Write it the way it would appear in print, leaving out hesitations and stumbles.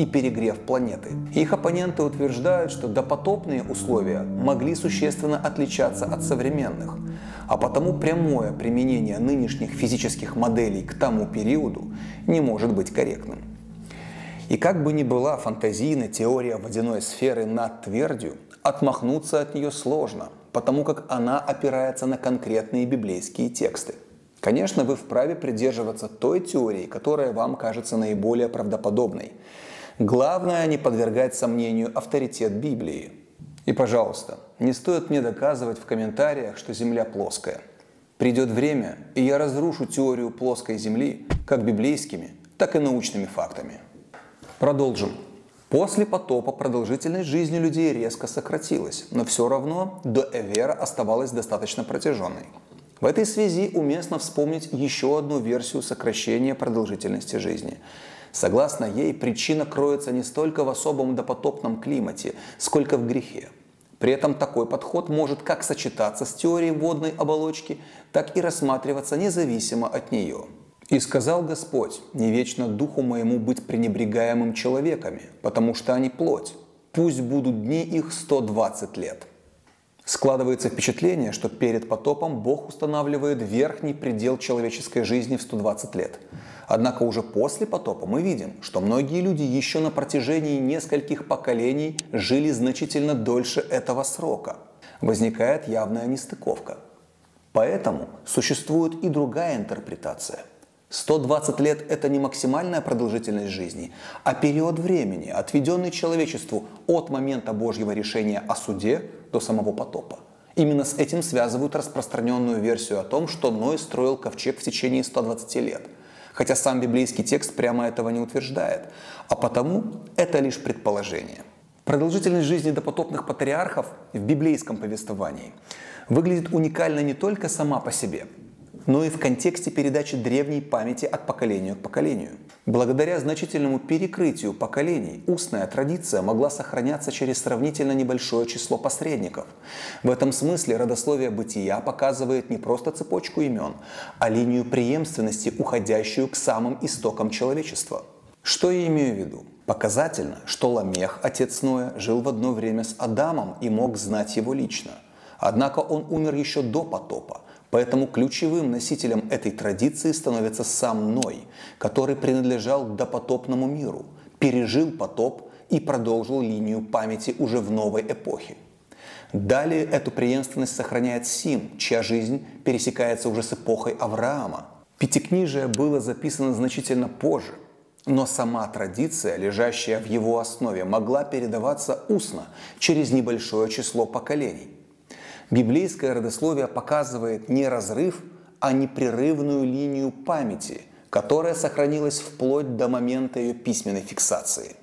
и перегрев планеты. Их оппоненты утверждают, что допотопные условия могли существенно отличаться от современных, а потому прямое применение нынешних физических моделей к тому периоду не может быть корректным. И как бы ни была фантазийна теория водяной сферы над твердью, отмахнуться от нее сложно, потому как она опирается на конкретные библейские тексты. Конечно, вы вправе придерживаться той теории, которая вам кажется наиболее правдоподобной. Главное не подвергать сомнению авторитет Библии. И, пожалуйста, не стоит мне доказывать в комментариях, что Земля плоская. Придет время, и я разрушу теорию плоской Земли как библейскими, так и научными фактами. Продолжим. После потопа продолжительность жизни людей резко сократилась, но все равно доэвера оставалась достаточно протяженной. В этой связи уместно вспомнить еще одну версию сокращения продолжительности жизни. Согласно ей, причина кроется не столько в особом допотопном климате, сколько в грехе. При этом такой подход может как сочетаться с теорией водной оболочки, так и рассматриваться независимо от нее. «И сказал Господь, не вечно духу моему быть пренебрегаемым человеками, потому что они плоть, пусть будут дни их 120 лет». Складывается впечатление, что перед потопом Бог устанавливает верхний предел человеческой жизни в 120 лет. Однако уже после потопа мы видим, что многие люди еще на протяжении нескольких поколений жили значительно дольше этого срока. Возникает явная нестыковка. Поэтому существует и другая интерпретация. 120 лет – это не максимальная продолжительность жизни, а период времени, отведенный человечеству от момента Божьего решения о суде до самого потопа. Именно с этим связывают распространенную версию о том, что Ной строил ковчег в течение 120 лет. Хотя сам библейский текст прямо этого не утверждает, а потому это лишь предположение. Продолжительность жизни допотопных патриархов в библейском повествовании выглядит уникально не только сама по себе, но и в контексте передачи древней памяти от поколения к поколению. Благодаря значительному перекрытию поколений устная традиция могла сохраняться через сравнительно небольшое число посредников. В этом смысле родословие Бытия показывает не просто цепочку имен, а линию преемственности, уходящую к самым истокам человечества. Что я имею в виду? Показательно, что Ламех, отец Ноя, жил в одно время с Адамом и мог знать его лично. Однако он умер еще до потопа. Поэтому ключевым носителем этой традиции становится сам Ной, который принадлежал к допотопному миру, пережил потоп и продолжил линию памяти уже в новой эпохе. Далее эту преемственность сохраняет Сим, чья жизнь пересекается уже с эпохой Авраама. Пятикнижие было записано значительно позже, но сама традиция, лежащая в его основе, могла передаваться устно через небольшое число поколений. Библейское родословие показывает не разрыв, а непрерывную линию памяти, которая сохранилась вплоть до момента ее письменной фиксации.